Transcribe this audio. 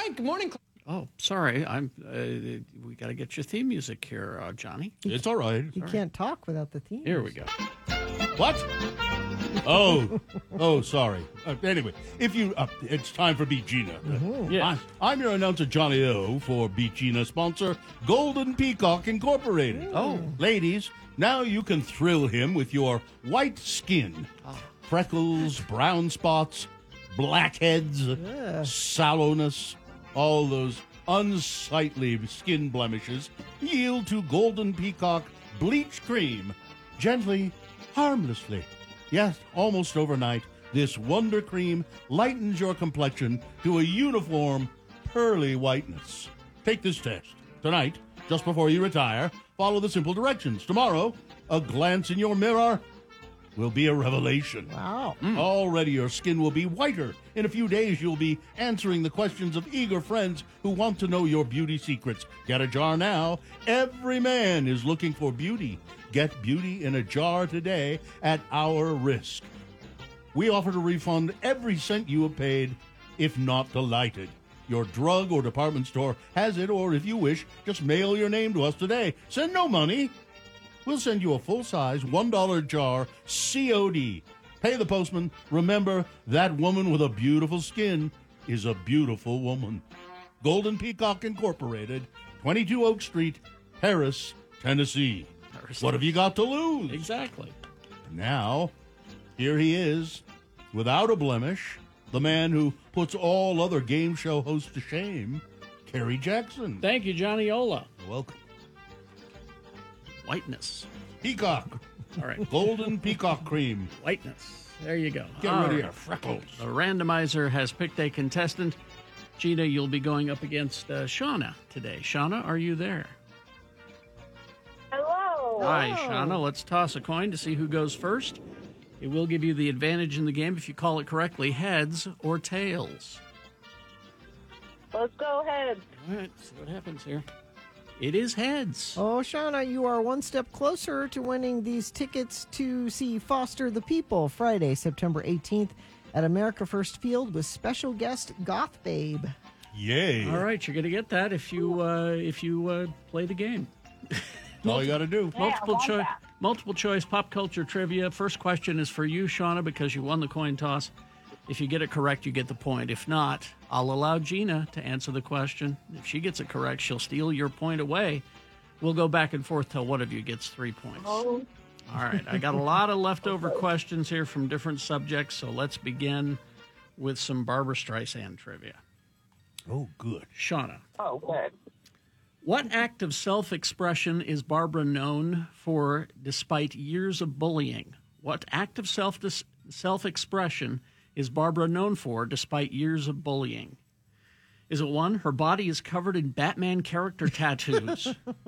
Good morning. Oh, sorry. We got to get your theme music here, Johnny. It's all right. You can't talk without the theme. Here we go. What? Sorry. Anyway, it's time for Beat Gina. Yeah. I'm your announcer, Johnny O, for Beat Gina sponsor, Golden Peacock Incorporated. Oh. Ladies, now you can thrill him with your white skin. Freckles, brown spots, blackheads, sallowness, all those unsightly skin blemishes yield to Golden Peacock Bleach Cream. Gently, harmlessly. Yes, almost overnight, this wonder cream lightens your complexion to a uniform, pearly whiteness. Take this test. Tonight, just before you retire, follow the simple directions. Tomorrow, a glance in your mirror will be a revelation. Wow. Already your skin will be whiter. In a few days, you'll be answering the questions of eager friends who want to know your beauty secrets. Get a jar now. Every man is looking for beauty. Get beauty in a jar today at our risk. We offer to refund every cent you have paid, if not delighted. Your drug or department store has it, or if you wish, just mail your name to us today. Send no money. We'll send you a full-size $1 jar, COD. Pay the postman. Remember, that woman with a beautiful skin is a beautiful woman. Golden Peacock Incorporated, 22 Oak Street, Paris, Tennessee. What have you got to lose? Exactly. Now, here he is, without a blemish, the man who puts all other game show hosts to shame, Kerry Jackson. Thank you, Johnny Ola. Welcome. Whiteness. Peacock. All right. Golden Peacock Cream. Whiteness. There you go. Get All rid of right. your freckles. The randomizer has picked a contestant. Gina, you'll be going up against Shauna today. Shauna, are you there? Hello. Hi, Shauna. Let's toss a coin to see who goes first. It will give you the advantage in the game if you call it correctly, heads or tails. Let's go ahead. All right, see what happens here. It is heads. Oh, Shauna, you are one step closer to winning these tickets to see Foster the People Friday, September 18th at America First Field with special guest Goth Babe. Yay. All right, you're going to get that if you play the game. That's all you got to do. Multiple choice pop culture trivia. First question is for you, Shauna, because you won the coin toss. If you get it correct, you get the point. If not, I'll allow Gina to answer the question. If she gets it correct, she'll steal your point away. We'll go back and forth till one of you gets 3 points. Oh. All right, I got a lot of leftover questions here from different subjects, so let's begin with some Barbra Streisand trivia. Oh, good. Shauna. Oh, good. What act of self-expression is Barbara known for despite years of bullying? What act of self-expression is Barbara known for despite years of bullying? Is it 1, her body is covered in Batman character tattoos?